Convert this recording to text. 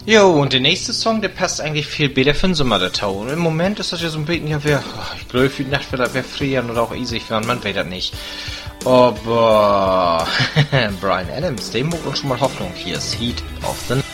Jo, und der nächste Song, der passt eigentlich viel besser für den Sommer, der Tau. Und im Moment ist das ja so ein bisschen, ja, ich glaube, für die Nacht wird er frieren oder auch easy werden, man weiß das nicht. Aber Bryan Adams, dem macht uns schon mal Hoffnung. Hier ist Heat of the Night.